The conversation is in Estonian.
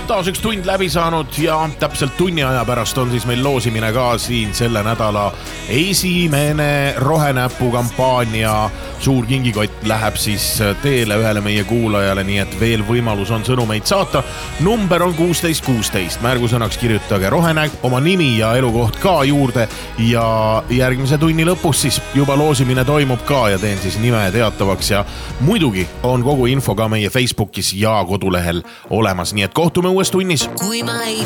taas üks tund läbi saanud ja täpselt tunni aja pärast on siis meil loosimine ka siin selle nädala esimene rohenäpu kampaania. Suur kingikott läheb siis teele ühele meie kuulajale, nii et veel võimalus on sõnumeid saata. Number on 1616. Märgusõnaks kirjutage rohenäpp, oma nimi ja elukoht ka juurde ja järgmise tunni lõpus siis juba loosimine toimub ka ja teen siis nime teatavaks ja muidugi on kogu info ka meie Facebookis ja kodulehel olemas, nii et kohtume uues tunnis. Kui ma ei